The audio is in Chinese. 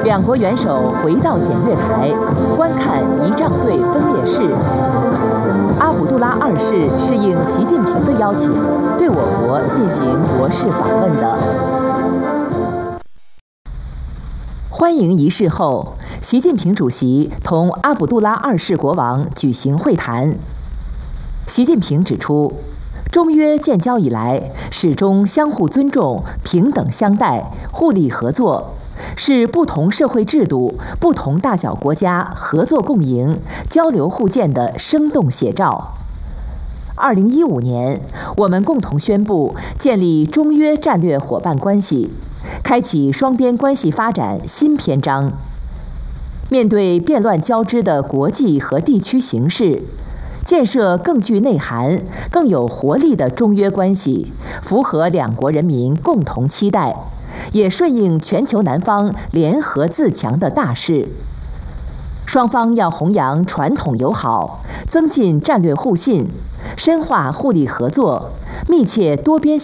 两国元首回到检阅台，观看仪仗队分列式。阿卜杜拉二世是应习近平的邀请，对我国进行国事访问的。欢迎仪式后，习近平主席同阿卜杜拉二世国王举行会谈。习近平指出，中约建交以来，始终相互尊重、平等相待、互利合作，是不同社会制度、不同大小国家合作共赢、交流互鉴的生动写照。2015年，我们共同宣布建立中约战略伙伴关系，开启双边关系发展新篇章。面对变乱交织的国际和地区形势，建设更具内涵、更有活力的中约关系，符合两国人民共同期待，也顺应全球南方联合自强的大势。双方要弘扬传统友好，增进战略互信，深化互利合作，密切多边